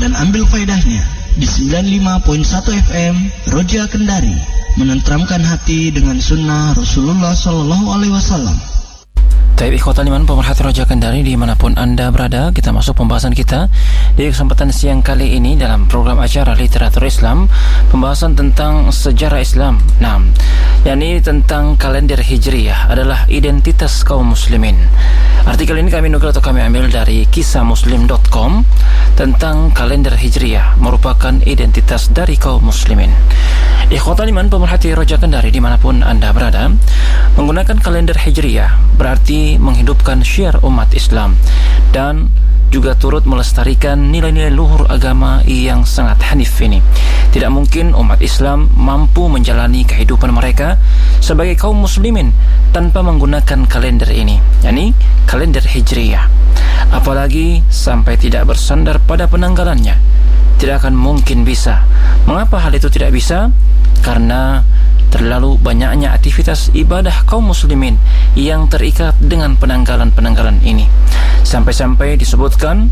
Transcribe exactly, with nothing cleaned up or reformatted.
dan ambil faedahnya di sembilan puluh lima koma satu F M Roja Kendari, menenteramkan hati dengan sunnah Rasulullah Sallallahu Alaihi Wasallam. Taib ikhwatal iman pemerhati Roja Kendari dimanapun anda berada, kita masuk pembahasan kita di kesempatan siang kali ini dalam program acara Literatur Islam, pembahasan tentang sejarah Islam. Nah, yakni tentang kalender Hijriyah adalah identitas kaum muslimin. Artikel ini kami nukil atau kami ambil dari kisah muslim dot com tentang kalender Hijriyah merupakan identitas dari kaum muslimin. Ikhwatal iman pemerhati Roja Kendari dimanapun anda berada, menggunakan kalender Hijriyah berarti menghidupkan syiar umat Islam dan juga turut melestarikan nilai-nilai luhur agama yang sangat hanif ini. Tidak mungkin umat Islam mampu menjalani kehidupan mereka sebagai kaum muslimin tanpa menggunakan kalender ini, yakni kalender Hijriyah. Apalagi sampai tidak bersandar pada penanggalannya, tidak akan mungkin bisa. Mengapa hal itu tidak bisa? Karena terlalu banyaknya aktivitas ibadah kaum muslimin yang terikat dengan penanggalan-penanggalan ini. Sampai-sampai disebutkan